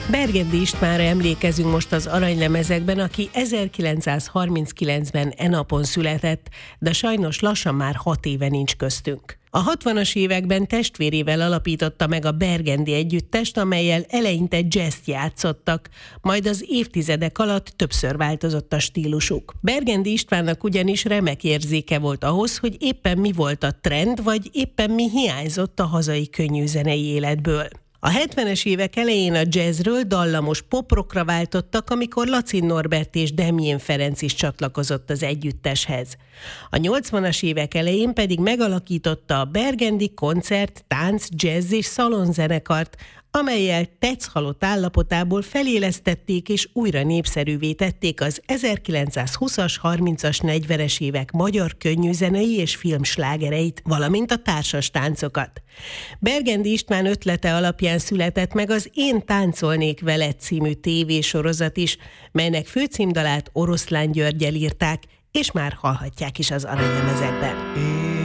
Bergendi Istvánra emlékezünk most az aranylemezekben, aki 1939-ben e napon született, de sajnos lassan már 6 éve nincs köztünk. A 60-as években testvérével alapította meg a Bergendi együttest, amellyel eleinte jazzt játszottak, majd az évtizedek alatt többször változott a stílusuk. Bergendi Istvánnak ugyanis remek érzéke volt ahhoz, hogy éppen mi volt a trend, vagy éppen mi hiányzott a hazai könnyűzenei életből. A 70-es évek elején a jazzről dallamos poprockra váltottak, amikor Laci Norbert és Demjén Ferenc is csatlakozott az együtteshez. A 80-as évek elején pedig megalakította a Bergendi koncert, tánc, jazz és szalonzenekart, amellyel tetszhalott állapotából felélesztették és újra népszerűvé tették az 1920-as, 30-as, 40-es évek magyar könnyűzenei és filmslágereit, valamint a társas táncokat. Bergendi István ötlete alapján született meg az Én táncolnék veled című tévésorozat is, melynek főcímdalát Oroszlán Györggyel írták, és már hallhatják is az aranylemezekben.